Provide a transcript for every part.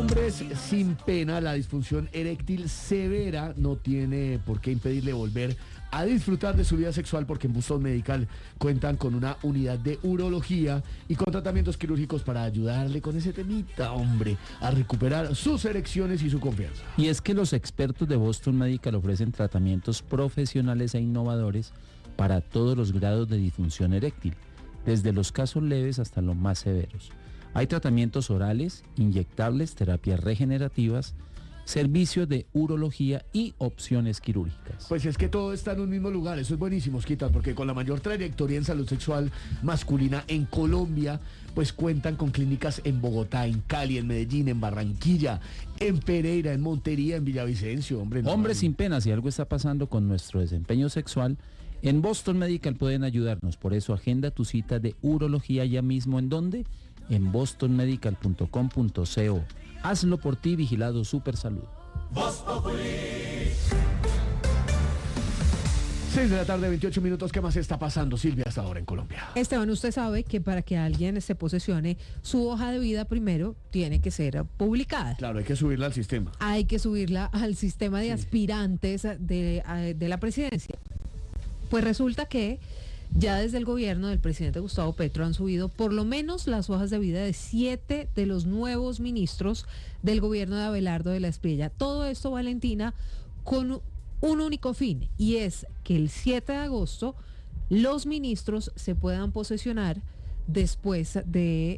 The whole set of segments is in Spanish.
Hombres sin pena, la disfunción eréctil severa no tiene por qué impedirle volver a disfrutar de su vida sexual, porque en Boston Medical cuentan con una unidad de urología y con tratamientos quirúrgicos para ayudarle con ese temita, hombre, a recuperar sus erecciones y su confianza. Y es que los expertos de Boston Medical ofrecen tratamientos profesionales e innovadores para todos los grados de disfunción eréctil, desde los casos leves hasta los más severos. Hay tratamientos orales, inyectables, terapias regenerativas, servicios de urología y opciones quirúrgicas. Pues es que todo está en un mismo lugar, eso es buenísimo, Osquita, porque con la mayor trayectoria en salud sexual masculina en Colombia, pues cuentan con clínicas en Bogotá, en Cali, en Medellín, en Barranquilla, en Pereira, en Montería, en Villavicencio, hombre. No, Hombres sin pena, si algo está pasando con nuestro desempeño sexual, en Boston Medical pueden ayudarnos. Por eso agenda tu cita de urología ya mismo. ¿En dónde? En bostonmedical.com.co. Hazlo por ti, vigilado Supersalud. 6 de la tarde, 28 minutos. ¿Qué más está pasando, Silvia, hasta ahora en Colombia? Esteban, usted sabe que para que alguien se posesione, su hoja de vida primero tiene que ser publicada. Claro, hay que subirla al sistema. Hay que subirla al sistema de aspirantes de la presidencia. Pues resulta que ya desde el gobierno del presidente Gustavo Petro han subido por lo menos las hojas de vida de 7 de los nuevos ministros del gobierno de Abelardo de la Espriella. Todo esto, Valentina, con un único fin, y es que el 7 de agosto los ministros se puedan posesionar después de,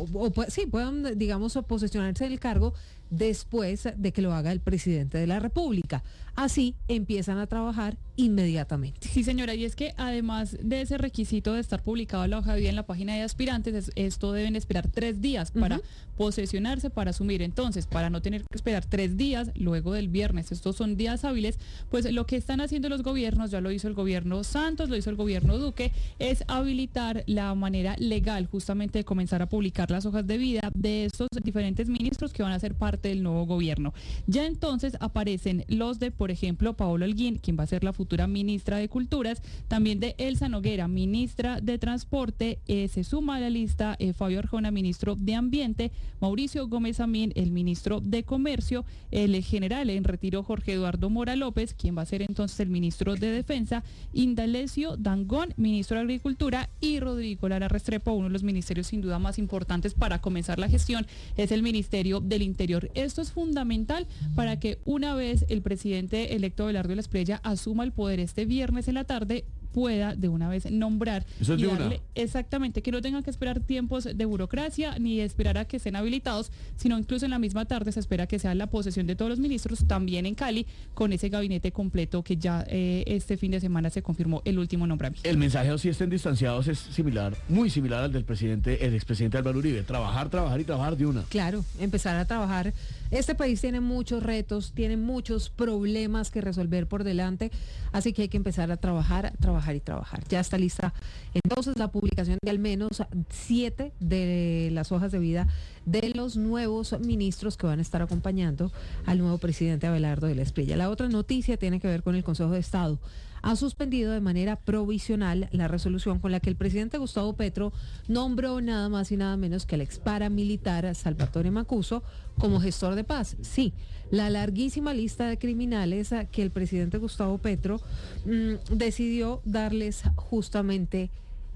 puedan, digamos, posesionarse del cargo después de que lo haga el presidente de la República. Así empiezan a trabajar inmediatamente. Sí, señora, y es que además de ese requisito de estar publicado la hoja de vida en la página de aspirantes, esto deben esperar 3 días para posesionarse, para asumir. Entonces, para no tener que esperar 3 días luego del viernes, estos son días hábiles, pues lo que están haciendo los gobiernos, ya lo hizo el gobierno Santos, lo hizo el gobierno Duque, es habilitar la manera legal justamente de comenzar a publicar las hojas de vida de estos diferentes ministros que van a ser parte del nuevo gobierno. Ya entonces aparecen los de, por ejemplo, Paola Holguín, quien va a ser la futura ministra de Culturas, también de Elsa Noguera, ministra de Transporte, se suma a la lista Fabio Arjona, ministro de Ambiente, Mauricio Gómez Amín, el ministro de Comercio, el general en retiro Jorge Eduardo Mora López, quien va a ser entonces el ministro de Defensa, Indalecio Dangond, ministro de Agricultura, y Rodrigo Lara Restrepo, uno de los ministerios sin duda más importantes para comenzar la gestión, es el Ministerio del Interior. Esto es fundamental para que una vez el presidente electo Abelardo de la Espriella asuma el poder este viernes en la tarde, pueda de una vez nombrar y darle exactamente, que no tengan que esperar tiempos de burocracia ni esperar a que estén habilitados, sino incluso en la misma tarde se espera que sea la posesión de todos los ministros, también en Cali, con ese gabinete completo que ya este fin de semana se confirmó el último nombramiento. El mensaje, si estén distanciados, es similar, muy similar al del presidente, el expresidente Álvaro Uribe: trabajar, trabajar y trabajar de una. Claro, empezar a trabajar. Este país tiene muchos retos, tiene muchos problemas que resolver por delante, así que hay que empezar a trabajar y trabajar. Ya está lista entonces la publicación de al menos 7 de las hojas de vida de los nuevos ministros que van a estar acompañando al nuevo presidente Abelardo de la Espriella. La otra noticia tiene que ver con el Consejo de Estado. Ha suspendido de manera provisional la resolución con la que el presidente Gustavo Petro nombró nada más y nada menos que al ex paramilitar Salvatore Mancuso como gestor de paz. Sí, la larguísima lista de criminales que el presidente Gustavo Petro decidió darles justamente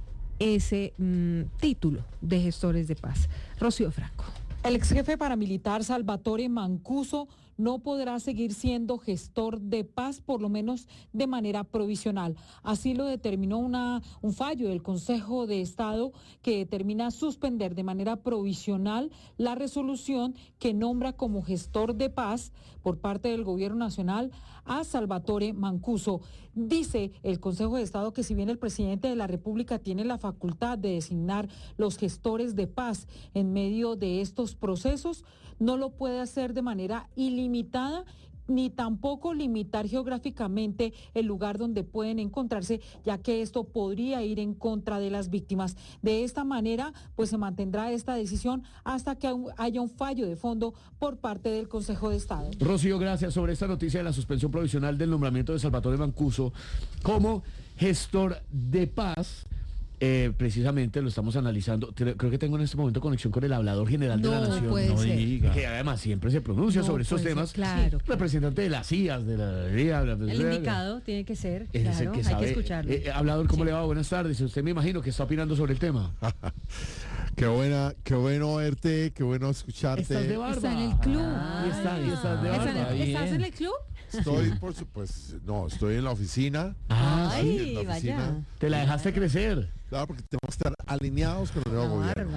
ese título de gestores de paz. Rocío Franco. El ex jefe paramilitar Salvatore Mancuso no podrá seguir siendo gestor de paz, por lo menos de manera provisional. Así lo determinó un fallo del Consejo de Estado que determina suspender de manera provisional la resolución que nombra como gestor de paz por parte del Gobierno Nacional a Salvatore Mancuso. Dice el Consejo de Estado que si bien el presidente de la República tiene la facultad de designar los gestores de paz en medio de estos procesos, no lo puede hacer de manera ilimitada ni tampoco limitar geográficamente el lugar donde pueden encontrarse, ya que esto podría ir en contra de las víctimas. De esta manera, pues se mantendrá esta decisión hasta que haya un fallo de fondo por parte del Consejo de Estado. Rocío, gracias. Sobre esta noticia de la suspensión provisional del nombramiento de Salvatore Mancuso como gestor de paz, Precisamente lo estamos analizando. Creo que tengo en este momento conexión con el hablador general de la No Nación. puede ser. diga. Que además siempre se pronuncia No sobre estos puede ser, temas. claro. Representante de las CIAs, de la... El indicado tiene que ser, Es el claro, que hay sabe. que escucharlo. Hablador, ¿cómo le va? Buenas tardes. Usted me imagino que está opinando sobre el tema. Qué bueno verte, qué bueno escucharte. Estás de barba. Está en el club. Y estás de ¿Estás barba. en- ¿Estás en el club? Estoy, por supuesto, no, estoy en la oficina. Ah, Sí, Ay, en la vaya. oficina. te la dejaste crecer. Claro, porque tenemos que estar alineados con el nuevo gobierno.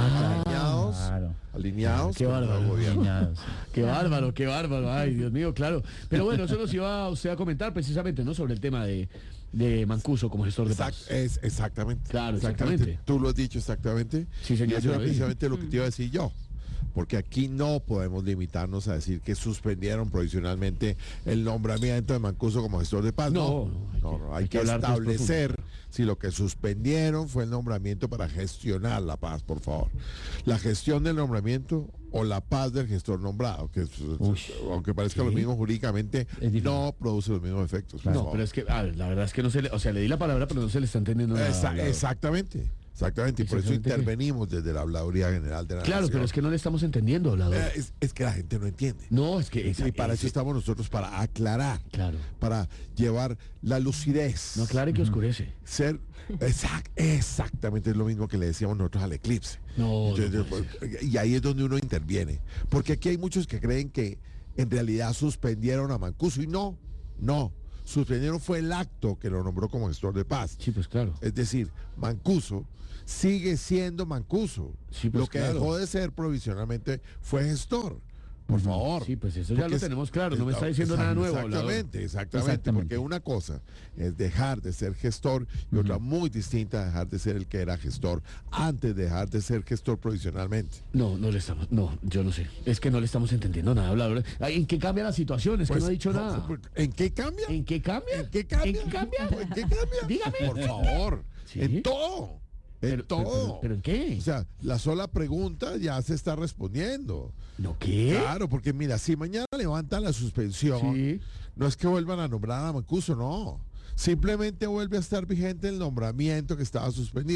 Ah, Alineados, claro. alineados Qué con el nuevo bárbaro. gobierno. Alineados. Qué bárbaro, qué bárbaro. Ay, Dios mío, claro. Pero bueno, eso nos iba usted a comentar precisamente, ¿no? Sobre el tema de Mancuso como gestor de paz. Exactamente. Claro, exactamente. Tú lo has dicho exactamente. Sí, señor, Y eso yo era lo dije. precisamente lo que te iba a decir yo. Porque aquí no podemos limitarnos a decir que suspendieron provisionalmente el nombramiento de Mancuso como gestor de paz. No, Hay que hablar más establecer si lo que suspendieron fue el nombramiento para gestionar la paz, por favor. La gestión del nombramiento o la paz del gestor nombrado, que aunque parezca lo mismo jurídicamente, difícil. no produce los mismos efectos. por No, favor. pero es que, a ver, la verdad es que no se le, o sea, le di la palabra, pero no se le está entendiendo nada. hablador. Exactamente. Exactamente, y por eso Exactamente. intervenimos desde la Habladuría General de la Claro, Nación. pero es que no le estamos entendiendo, hablador. Es que la gente no entiende. No, es que... Y para eso estamos nosotros, para aclarar, Claro. para llevar la lucidez. No, claro que oscurece. Ser exactamente es lo mismo que le decíamos nosotros al eclipse. No, Entonces, no puede y ahí es donde uno interviene. Porque aquí hay muchos que creen que en realidad suspendieron a Mancuso. Y no. Suspendieron fue el acto que lo nombró como gestor de paz. Sí, pues claro. Es decir, Mancuso sigue siendo Mancuso. Sí, pues, lo que claro. dejó de ser provisionalmente fue gestor. Por favor. Sí, pues eso ya Porque lo tenemos claro, no me está diciendo nada nuevo, hablador. Exactamente, porque una cosa es dejar de ser gestor y otra muy distinta dejar de ser el que era gestor antes de dejar de ser gestor provisionalmente. No le estamos, no, yo no sé. Es que no le estamos entendiendo nada, hablador. Ay, ¿en qué cambia la situación? Es que Pues, no ha dicho nada. ¿En qué cambia? ¿En qué cambia? ¿En qué cambia? ¿En qué cambia? ¿En qué cambia? Dígame. Por favor. Sí. En todo. En todo. ¿Pero en qué? O sea, la sola pregunta ya se está respondiendo. ¿No qué? Claro, porque mira, si mañana levantan la suspensión, Sí. no es que vuelvan a nombrar a Mancuso, no. Simplemente vuelve a estar vigente el nombramiento que estaba suspendido.